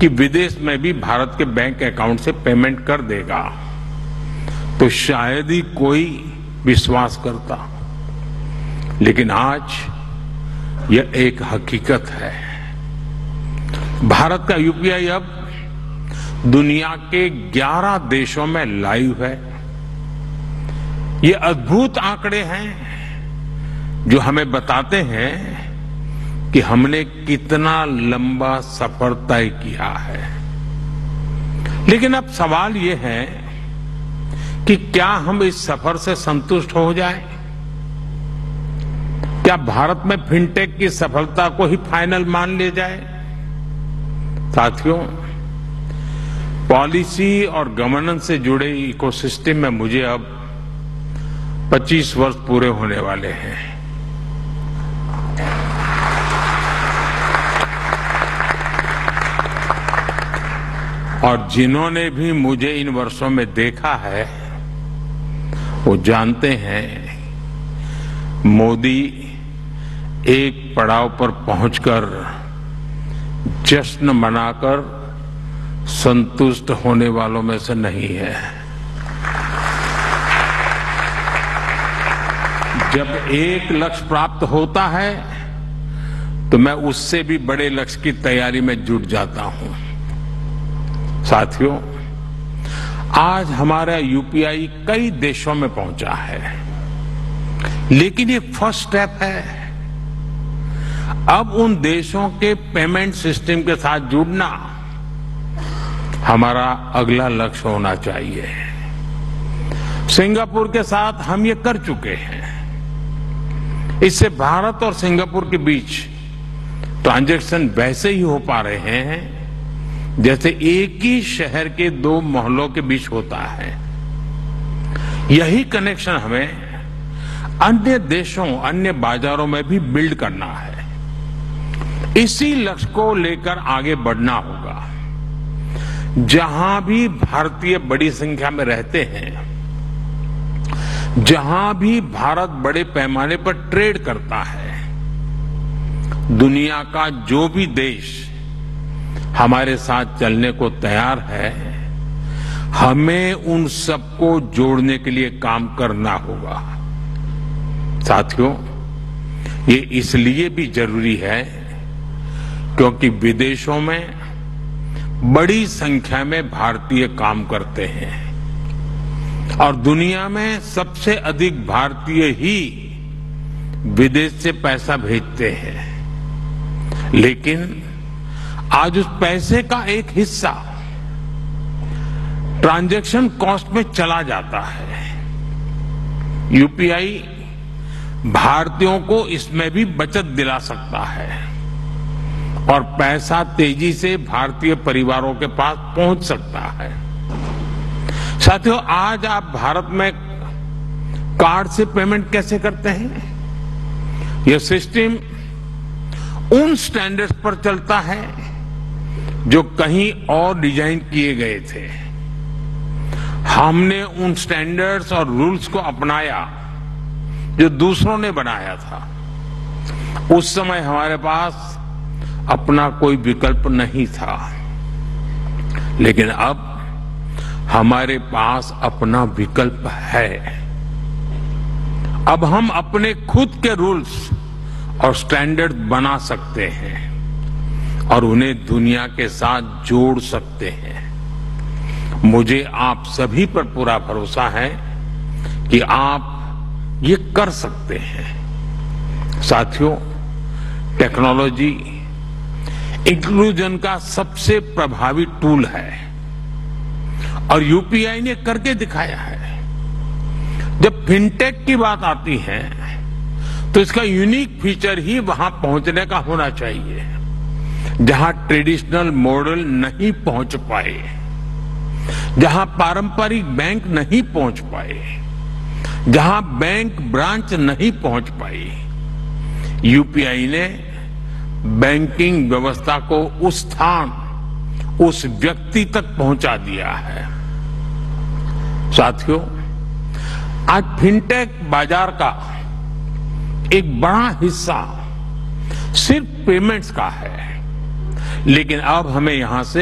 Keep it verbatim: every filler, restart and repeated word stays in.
कि विदेश में भी भारत के बैंक अकाउंट से पेमेंट कर देगा तो शायद ही कोई विश्वास करता, लेकिन आज यह एक हकीकत है। भारत का यूपीआई अब दुनिया के ग्यारह देशों में लाइव है। ये अद्भुत आंकड़े हैं जो हमें बताते हैं कि हमने कितना लंबा सफर तय किया है। लेकिन अब सवाल ये है कि क्या हम इस सफर से संतुष्ट हो जाएं? क्या भारत में फिनटेक की सफलता को ही फाइनल मान लिया जाए? साथियों, पॉलिसी और गवर्नेंस से जुड़े इकोसिस्टम में मुझे अब पच्चीस वर्ष पूरे होने वाले हैं। और जिन्होंने भी मुझे इन वर्षों में देखा है वो जानते हैं मोदी एक पड़ाव पर पहुंचकर जश्न मनाकर संतुष्ट होने वालों में से नहीं है। जब एक लक्ष्य प्राप्त होता है तो मैं उससे भी बड़े लक्ष्य की तैयारी में जुट जाता हूं। साथियों, आज हमारा यूपीआई कई देशों में पहुंचा है, लेकिन ये फर्स्ट स्टेप है। अब उन देशों के पेमेंट सिस्टम के साथ जुड़ना हमारा अगला लक्ष्य होना चाहिए। सिंगापुर के साथ हम ये कर चुके हैं। इससे भारत और सिंगापुर के बीच ट्रांजैक्शन वैसे ही हो पा रहे हैं जैसे एक ही शहर के दो मोहल्लों के बीच होता है। यही कनेक्शन हमें अन्य देशों, अन्य बाजारों में भी बिल्ड करना है। इसी लक्ष्य को लेकर आगे बढ़ना होगा। जहां भी भारतीय बड़ी संख्या में रहते हैं, जहां भी भारत बड़े पैमाने पर ट्रेड करता है, दुनिया का जो भी देश हमारे साथ चलने को तैयार है, हमें उन सबको जोड़ने के लिए काम करना होगा। साथियों, ये इसलिए भी जरूरी है क्योंकि विदेशों में बड़ी संख्या में भारतीय काम करते हैं और दुनिया में सबसे अधिक भारतीय ही विदेश से पैसा भेजते हैं। लेकिन आज उस पैसे का एक हिस्सा ट्रांजैक्शन कॉस्ट में चला जाता है। यूपीआई भारतीयों को इसमें भी बचत दिला सकता है और पैसा तेजी से भारतीय परिवारों के पास पहुंच सकता है। साथियों, आज आप भारत में कार्ड से पेमेंट कैसे करते हैं? यह सिस्टम उन स्टैंडर्ड्स पर चलता है जो कहीं और डिजाइन किए गए थे। हमने उन स्टैंडर्ड्स और रूल्स को अपनाया जो दूसरों ने बनाया था। उस समय हमारे पास अपना कोई विकल्प नहीं था, लेकिन अब हमारे पास अपना विकल्प है। अब हम अपने खुद के रूल्स और स्टैंडर्ड बना सकते हैं और उन्हें दुनिया के साथ जोड़ सकते हैं। मुझे आप सभी पर पूरा भरोसा है कि आप ये कर सकते हैं। साथियों, टेक्नोलॉजी इंक्लूजन का सबसे प्रभावी टूल है और यूपीआई ने करके दिखाया है। जब फिनटेक की बात आती है तो इसका यूनिक फीचर ही वहां पहुंचने का होना चाहिए जहां ट्रेडिशनल मॉडल नहीं पहुंच पाए, जहां पारंपरिक बैंक नहीं पहुंच पाए, जहां बैंक ब्रांच नहीं पहुंच पाई। यूपीआई ने बैंकिंग व्यवस्था को उस स्थान, उस व्यक्ति तक पहुंचा दिया है। साथियों, आज फिनटेक बाजार का एक बड़ा हिस्सा सिर्फ पेमेंट्स का है, लेकिन अब हमें यहां से